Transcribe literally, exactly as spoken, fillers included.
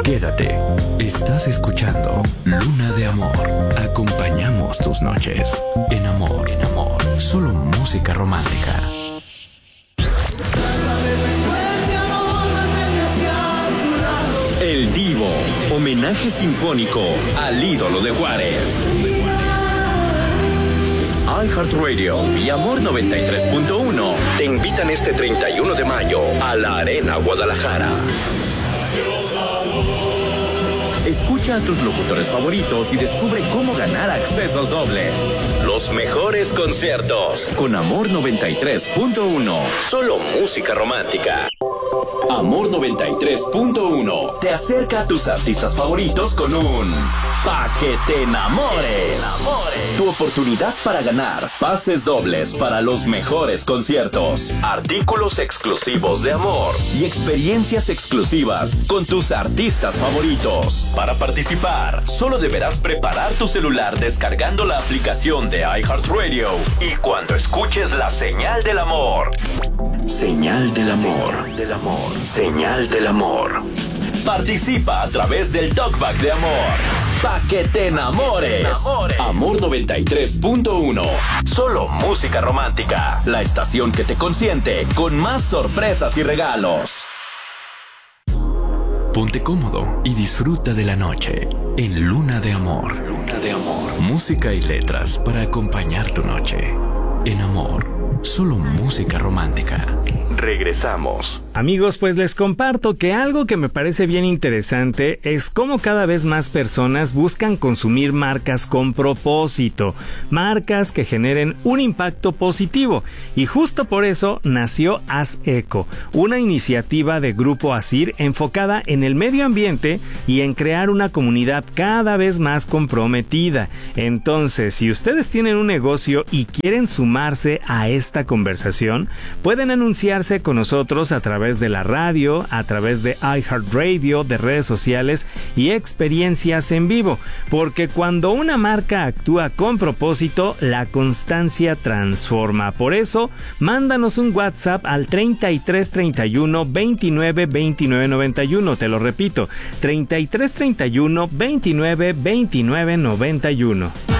Quédate. Estás escuchando Luna de Amor. Acompañamos tus noches. En amor, en amor. Solo música romántica. El Divo. Homenaje sinfónico al ídolo de Juárez. iHeartRadio y Amor noventa y tres punto uno te invitan este treinta y uno de mayo a la Arena Guadalajara. Escucha a tus locutores favoritos y descubre cómo ganar accesos dobles. Los mejores conciertos con Amor noventa y tres punto uno. Solo música romántica. Amor noventa y tres punto uno te acerca a tus artistas favoritos con un Pa' que te enamores. Tu oportunidad para ganar pases dobles para los mejores conciertos, artículos exclusivos de Amor y experiencias exclusivas con tus artistas favoritos. Para participar, solo deberás preparar tu celular descargando la aplicación de iHeartRadio y cuando escuches la señal del amor. Señal del amor. Señal del amor. Señal del amor. Participa a través del Talkback de Amor. Pa' que te enamores. enamores. Amor noventa y tres punto uno. Solo música romántica. La estación que te consiente con más sorpresas y regalos. Ponte cómodo y disfruta de la noche en Luna de Amor. Luna de Amor. Música y letras para acompañar tu noche. En Amor. Solo música romántica. Regresamos. Amigos, pues les comparto que algo que me parece bien interesante es cómo cada vez más personas buscan consumir marcas con propósito, marcas que generen un impacto positivo, y justo por eso nació Haz Eco, una iniciativa de Grupo Asir enfocada en el medio ambiente y en crear una comunidad cada vez más comprometida. Entonces, si ustedes tienen un negocio y quieren sumarse a esta conversación, pueden anunciarse con nosotros a través de la radio, a través de iHeartRadio, de redes sociales y experiencias en vivo, porque cuando una marca actúa con propósito, la constancia transforma. Por eso, mándanos un WhatsApp al treinta y tres treinta y uno veintinueve veintinueve noventa y uno, te lo repito, treinta y tres treinta y uno veintinueve veintinueve noventa y uno.